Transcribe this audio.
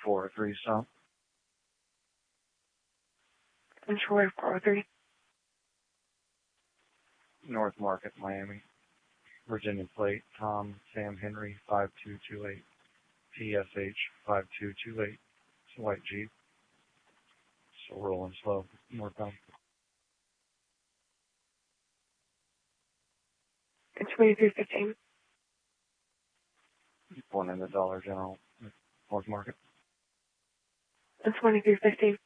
403 South. Controller 403. North Market, Miami. Virginia Plate, Tom Sam Henry 5228. PSH 5228. It's a white Jeep. Still rolling slow. Northbound. And 2315. One in the Dollar General, North Market. And 2315.